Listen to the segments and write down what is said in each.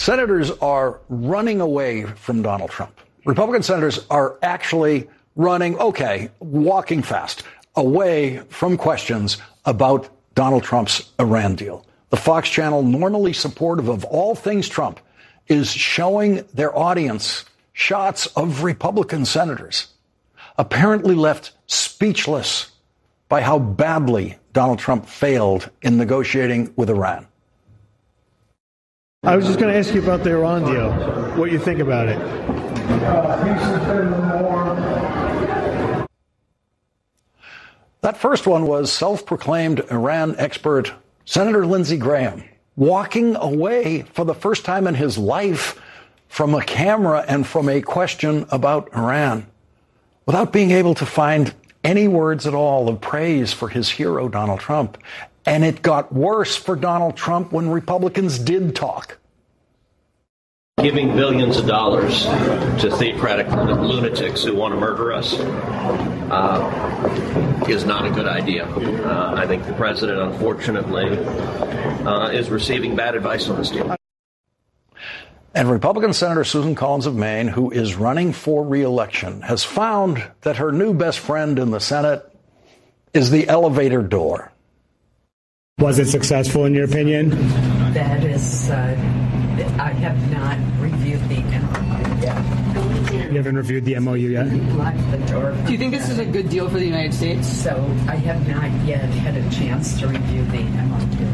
Senators are running away from Donald Trump. Republican senators are actually walking fast away from questions about Donald Trump's Iran deal. The Fox channel, normally supportive of all things Trump, is showing their audience shots of Republican senators apparently left speechless by how badly Donald Trump failed in negotiating with Iran. I was just going to ask you about the Iran deal, what you think about it. That first one was self-proclaimed Iran expert Senator Lindsey Graham, walking away for the first time in his life from a camera and from a question about Iran without being able to find any words at all of praise for his hero, Donald Trump. And it got worse for Donald Trump when Republicans did talk. Giving billions of dollars to theocratic lunatics who want to murder us is not a good idea. I think the president, unfortunately, is receiving bad advice on this deal. And Republican Senator Susan Collins of Maine, who is running for re-election, has found that her new best friend in the Senate is the elevator door. Was it successful in your opinion? That is, I have not reviewed the MOU yet. You haven't reviewed the MOU yet? Locked the door. Do you think this is a good deal for the United States? So I have not yet had a chance to review the MOU.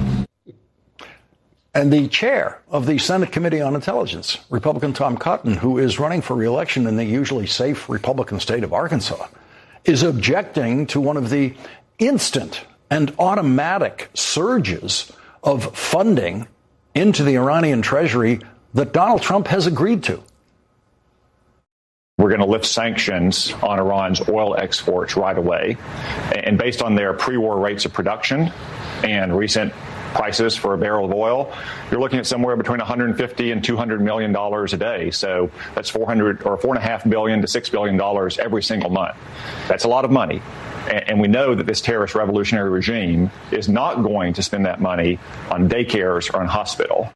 And the chair of the Senate Committee on Intelligence, Republican Tom Cotton, who is running for re-election in the usually safe Republican state of Arkansas, is objecting to one of the instant and automatic surges of funding into the Iranian treasury that Donald Trump has agreed to. We're going to lift sanctions on Iran's oil exports right away. And based on their pre-war rates of production and recent prices for a barrel of oil, you're looking at somewhere between $150 and $200 million a day. So that's $4.5 billion to $6 billion every single month. That's a lot of money. And we know that this terrorist revolutionary regime is not going to spend that money on daycares or on hospital.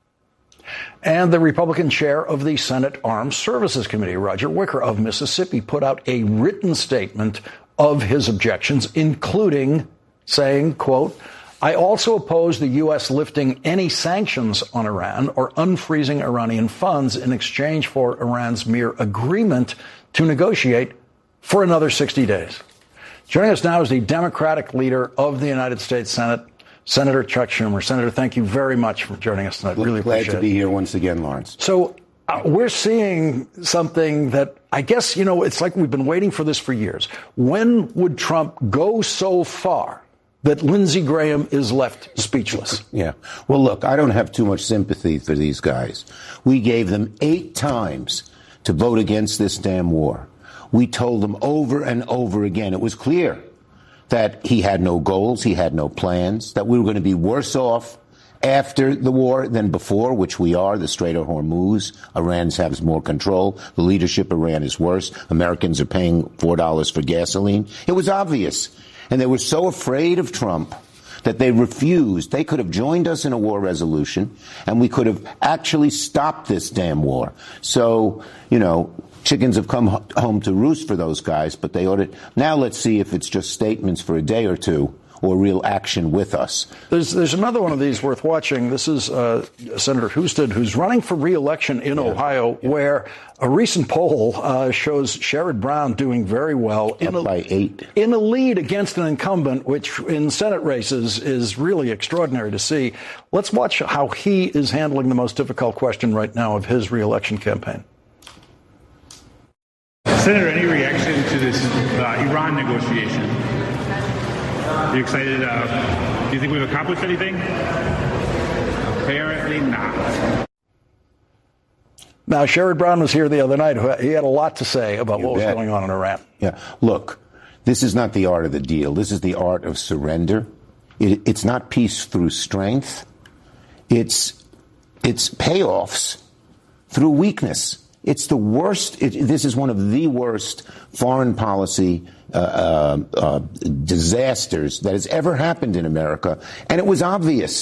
And the Republican chair of the Senate Armed Services Committee, Roger Wicker of Mississippi, put out a written statement of his objections, including saying, quote, I also oppose the U.S. lifting any sanctions on Iran or unfreezing Iranian funds in exchange for Iran's mere agreement to negotiate for another 60 days. Joining us now is the Democratic leader of the United States Senate, Senator Chuck Schumer. Senator, thank you very much for joining us tonight. Really appreciate it. Glad to be here once again, Lawrence. So we're seeing something that I guess, it's like we've been waiting for this for years. When would Trump go so far that Lindsey Graham is left speechless? Yeah. Well, look, I don't have too much sympathy for these guys. We gave them 8 times to vote against this damn war. We told them over and over again, it was clear that he had no goals, he had no plans, that we were going to be worse off after the war than before, which we are. The Strait of Hormuz, Iran has more control. The leadership of Iran is worse. Americans are paying $4 for gasoline. It was obvious. And they were so afraid of Trump that they refused. They could have joined us in a war resolution, and we could have actually stopped this damn war. So, chickens have come home to roost for those guys, but they ought to. Now let's see if it's just statements for a day or two or real action with us. There's another one of these worth watching. This is Senator Husted, who's running for re-election in Ohio, where a recent poll shows Sherrod Brown doing very well by 8 in a lead against an incumbent, which in Senate races is really extraordinary to see. Let's watch how he is handling the most difficult question right now of his re-election campaign. Senator, any reaction to this Iran negotiation? Are you excited? Do you think we've accomplished anything? Apparently not. Now, Sherrod Brown was here the other night. He had a lot to say about what was going on in Iran. Yeah. Look, this is not the art of the deal. This is the art of surrender. It's not peace through strength. It's payoffs through weakness. It's the worst. This is one of the worst foreign policy disasters that has ever happened in America. And it was obvious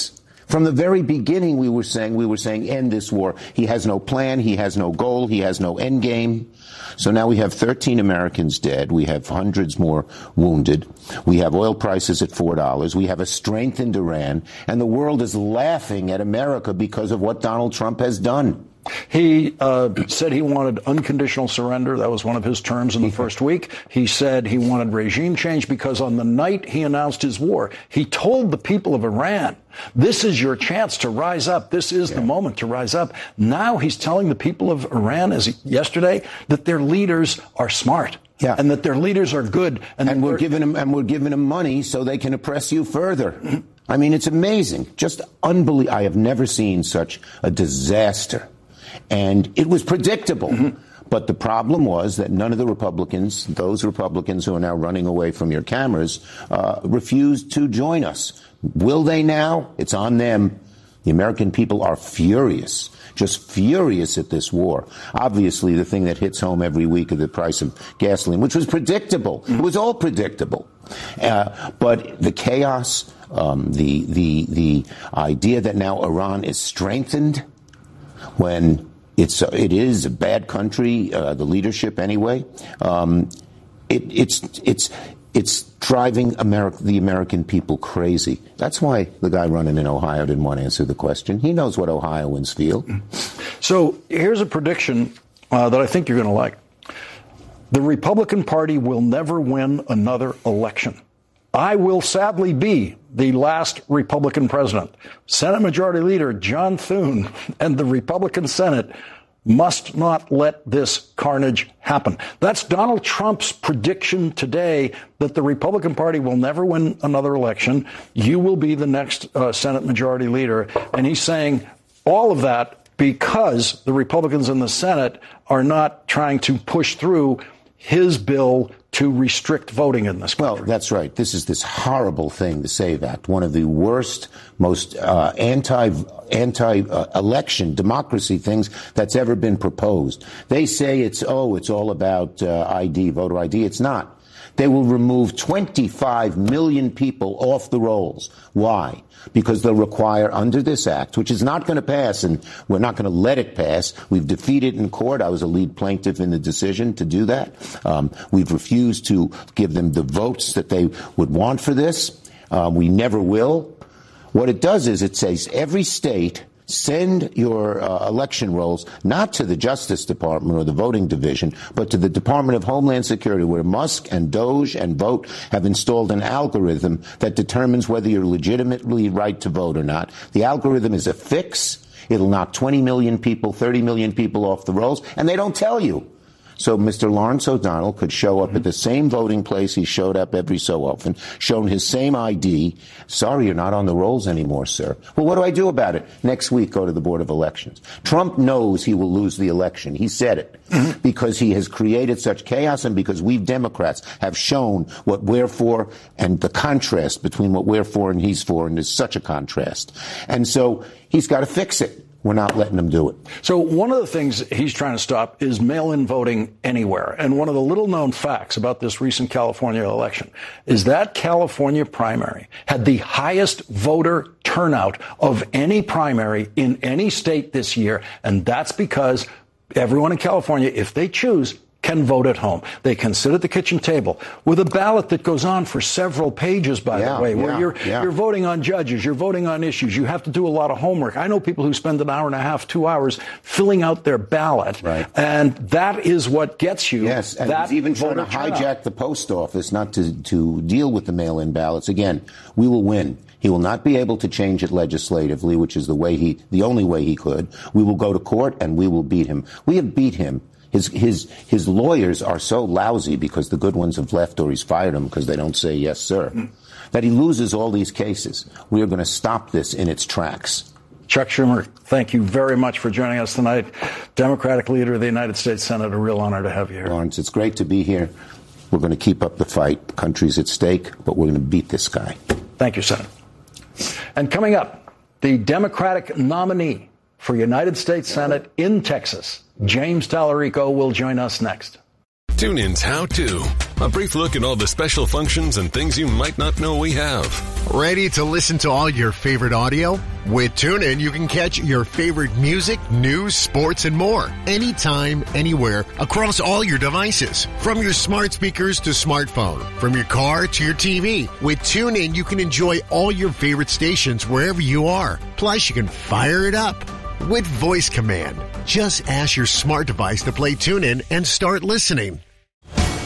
From the very beginning, we were saying, end this war. He has no plan. He has no goal. He has no end game. So now we have 13 Americans dead. We have hundreds more wounded. We have oil prices at $4. We have a strengthened Iran. And the world is laughing at America because of what Donald Trump has done. He said he wanted unconditional surrender. That was one of his terms in the first week. He said he wanted regime change because on the night he announced his war, he told the people of Iran, this is your chance to rise up. This is the moment to rise up. Now he's telling the people of Iran, yesterday, that their leaders are smart. Yeah. And that their leaders are good. And we're giving them money so they can oppress you further. I mean, it's amazing. Just unbelievable. I have never seen such a disaster. And it was predictable. But the problem was that none of the Republicans, those Republicans who are now running away from your cameras, refused to join us. Will they now? It's on them. The American people are furious, just furious at this war. Obviously, the thing that hits home every week is the price of gasoline, which was predictable. It was all predictable. But the chaos, the idea that now Iran is strengthened when it is a bad country, the leadership anyway. It's driving the American people crazy. That's why the guy running in Ohio didn't want to answer the question. He knows what Ohioans feel. So here's a prediction that I think you're going to like. The Republican Party will never win another election. I will sadly be the last Republican president. Senate Majority Leader John Thune and the Republican Senate must not let this carnage happen. That's Donald Trump's prediction today, that the Republican Party will never win another election. You will be the next Senate Majority Leader. And he's saying all of that because the Republicans in the Senate are not trying to push through his bill to restrict voting in this country. Well, that's right. This is this horrible thing, the SAVE Act, one of the worst, most anti-election democracy things that's ever been proposed. They say it's all about ID, voter ID. It's not. They will remove 25 million people off the rolls. Why? Because they'll require, under this act, which is not going to pass, and we're not going to let it pass. We've defeated in court. I was a lead plaintiff in the decision to do that. We've refused to give them the votes that they would want for this. We never will. What it does is it says every state send your election rolls not to the Justice Department or the voting division, but to the Department of Homeland Security, where Musk and Doge and Vote have installed an algorithm that determines whether you're legitimately right to vote or not. The algorithm is a fix. It'll knock 20 million people, 30 million people off the rolls, and they don't tell you. So Mr. Lawrence O'Donnell could show up at the same voting place he showed up every so often, shown his same ID. Sorry, you're not on the rolls anymore, sir. Well, what do I do about it? Next week, go to the Board of Elections. Trump knows he will lose the election. He said it because he has created such chaos and because we Democrats have shown what we're for and the contrast between what we're for and he's for, and there's such a contrast. And so he's got to fix it. We're not letting them do it. So one of the things he's trying to stop is mail-in voting anywhere. And one of the little-known facts about this recent California election is that California primary had the highest voter turnout of any primary in any state this year. And that's because everyone in California, if they choose, can vote at home. They can sit at the kitchen table with a ballot that goes on for several pages, by the way, where you're voting on judges, you're voting on issues. You have to do a lot of homework. I know people who spend an hour and a half, 2 hours filling out their ballot. Right. And that is what gets you. Yes, and he's even trying to hijack the post office not to deal with the mail-in ballots. Again, we will win. He will not be able to change it legislatively, which is the only way he could. We will go to court and we will beat him. We have beat him. His lawyers are so lousy because the good ones have left or he's fired them because they don't say yes, sir, that he loses all these cases. We are going to stop this in its tracks. Chuck Schumer, thank you very much for joining us tonight. Democratic leader of the United States Senate, a real honor to have you here. Lawrence, it's great to be here. We're going to keep up the fight. The country's at stake, but we're going to beat this guy. Thank you, Senator. And coming up, the Democratic nominee for United States Senate in Texas, James Tallarico, will join us next. TuneIn's How To A brief look at all the special functions and things you might not know we have. Ready to listen to all your favorite audio? With TuneIn, you can catch your favorite music, news, sports, and more. Anytime, anywhere, across all your devices. From your smart speakers to smartphone. From your car to your TV. With TuneIn, you can enjoy all your favorite stations wherever you are. Plus, you can fire it up with voice command. Just ask your smart device to play TuneIn and start listening.